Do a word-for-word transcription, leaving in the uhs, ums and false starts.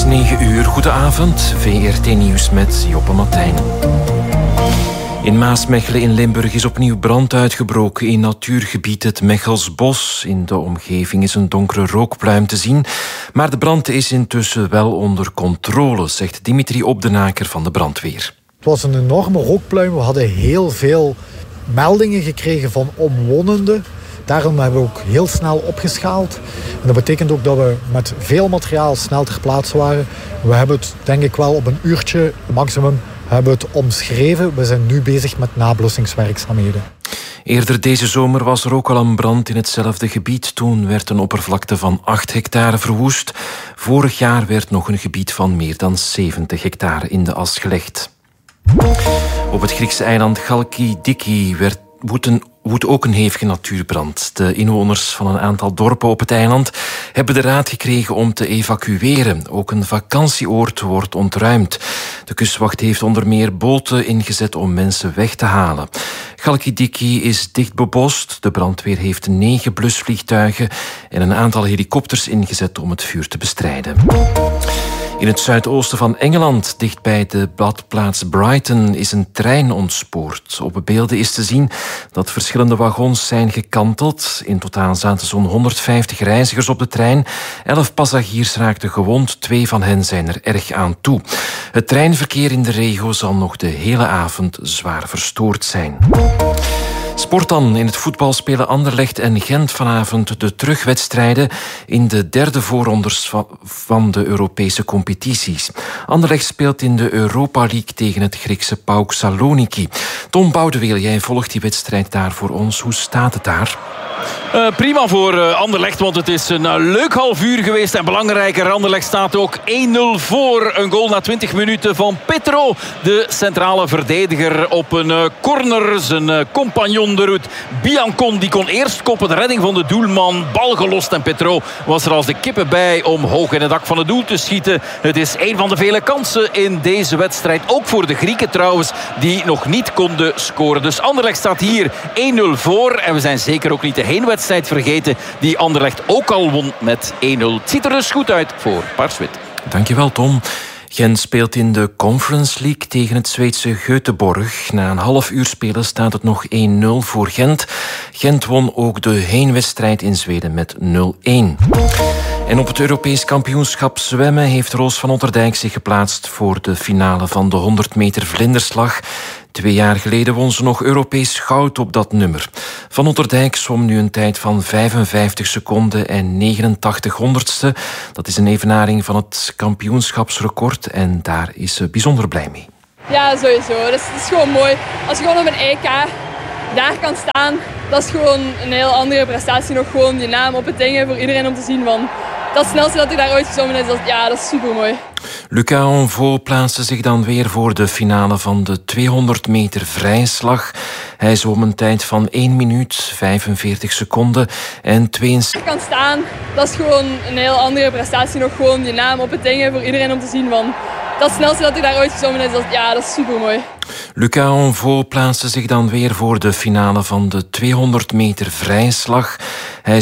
negen uur. Goedenavond, V R T Nieuws met Joppe Martijn. In Maasmechelen in Limburg is opnieuw brand uitgebroken in natuurgebied het Mechelsbos. In de omgeving is een donkere rookpluim te zien. Maar de brand is intussen wel onder controle, zegt Dimitri Obdenaker van de brandweer. Het was een enorme rookpluim. We hadden heel veel meldingen gekregen van omwonenden. Daarom hebben we ook heel snel opgeschaald. En dat betekent ook dat we met veel materiaal snel ter plaatse waren. We hebben het denk ik wel op een uurtje maximum hebben we het omschreven. We zijn nu bezig met nablussingswerkzaamheden. Eerder deze zomer was er ook al een brand in hetzelfde gebied. Toen werd een oppervlakte van acht hectare verwoest. Vorig jaar werd nog een gebied van meer dan zeventig hectare in de as gelegd. Op het Griekse eiland Chalkidiki werd woedt een woedt ook een hevige natuurbrand. De inwoners van een aantal dorpen op het eiland hebben de raad gekregen om te evacueren. Ook een vakantieoord wordt ontruimd. De kustwacht heeft onder meer boten ingezet om mensen weg te halen. Chalkidiki is dicht bebost. De brandweer heeft negen blusvliegtuigen en een aantal helikopters ingezet om het vuur te bestrijden. In het zuidoosten van Engeland, dichtbij de badplaats Brighton, is een trein ontspoord. Op beelden is te zien dat verschillende wagons zijn gekanteld. In totaal zaten zo'n honderdvijftig reizigers op de trein. Elf passagiers raakten gewond, twee van hen zijn er erg aan toe. Het treinverkeer in de regio zal nog de hele avond zwaar verstoord zijn. Sport dan. In het voetbal spelen Anderlecht en Gent vanavond de terugwedstrijden in de derde voorrondes van de Europese competities. Anderlecht speelt in de Europa League tegen het Griekse PAOK Saloniki. Tom Boudeweel, jij volgt die wedstrijd daar voor ons. Hoe staat het daar? Uh, prima voor uh, Anderlecht, want het is een uh, leuk half uur geweest. En belangrijker, Anderlecht staat ook één nul voor. Een goal na twintig minuten van Petro, de centrale verdediger op een uh, corner. Zijn uh, compagnon de route, Biancon, die kon eerst koppen. De redding van de doelman, bal gelost. En Petro was er als de kippen bij om hoog in het dak van het doel te schieten. Het is een van de vele kansen in deze wedstrijd. Ook voor de Grieken trouwens, die nog niet konden scoren. Dus Anderlecht staat hier één nul voor. En we zijn zeker ook niet de heenwedstrijd vergeten, die Anderlecht ook al won met één nul. Het ziet er dus goed uit voor Paars-Wit. Dankjewel, Tom. Gent speelt in de Conference League tegen het Zweedse Göteborg. Na een half uur spelen staat het nog één nul voor Gent. Gent won ook de heenwedstrijd in Zweden met nul één. En op het Europees kampioenschap zwemmen heeft Roos van Otterdijk zich geplaatst voor de finale van de honderd meter vlinderslag. Twee jaar geleden won ze nog Europees goud op dat nummer. Van Otterdijk zwom nu een tijd van vijfenvijftig seconden en negenentachtig honderdste. Dat is een evenaring van het kampioenschapsrecord en daar is ze bijzonder blij mee. Ja, sowieso. Dat is, dat is gewoon mooi. Als je gewoon op een E K daar kan staan, dat is gewoon een heel andere prestatie. Nog gewoon die naam op het ding voor iedereen om te zien van dat snelste dat ik daar ooit gezwommen is. Dat, ja, dat is super mooi. Lucas Onvaux plaatste zich dan weer voor de finale van de tweehonderd meter vrijslag. Hij zwom een tijd van één minuut, vijfenveertig seconden en tweeënzestig... kan staan, dat is gewoon een heel andere prestatie. Nog gewoon die naam op het ding voor iedereen om te zien van dat snelste dat ik daar ooit gezwommen is. Dat, ja, dat is super mooi. Lucas Onvaux plaatste zich dan weer voor de finale van de tweehonderd meter vrijslag. Hij